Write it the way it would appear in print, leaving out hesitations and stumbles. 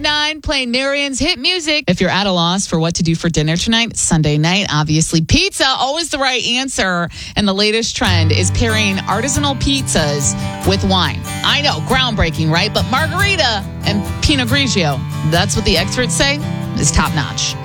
1059, playing Narian's hit music. If you're at a loss for what to do for dinner tonight, Sunday night, obviously pizza, always the right answer. And the latest trend is pairing artisanal pizzas with wine. I know, groundbreaking, right? But margarita and Pinot Grigio, that's what the experts say is top notch.